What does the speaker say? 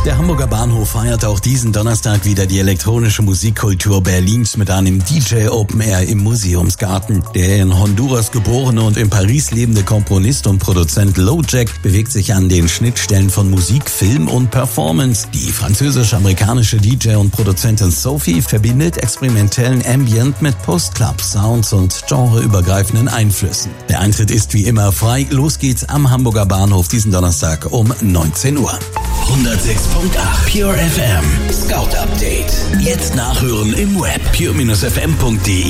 Der Hamburger Bahnhof feiert auch diesen Donnerstag wieder die elektronische Musikkultur Berlins mit einem DJ Open Air im Museumsgarten. Der in Honduras geborene und in Paris lebende Komponist und Produzent LoJack bewegt sich an den Schnittstellen von Musik, Film und Performance. Die französisch-amerikanische DJ und Produzentin Sophie verbindet experimentellen Ambient mit Post-Club-Sounds und genreübergreifenden Einflüssen. Der Eintritt ist wie immer frei. Los geht's am Hamburger Bahnhof diesen Donnerstag um 19 Uhr. 106.8 Pure FM Scout Update. Jetzt nachhören im Web pure-fm.de.